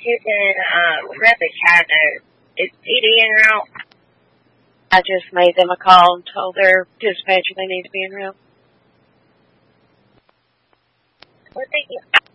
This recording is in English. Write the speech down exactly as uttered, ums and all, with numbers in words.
you can um, grab the cabinet. Is Edie en route? I just made them a call and told their dispatcher they need to be en route. Well, thank you.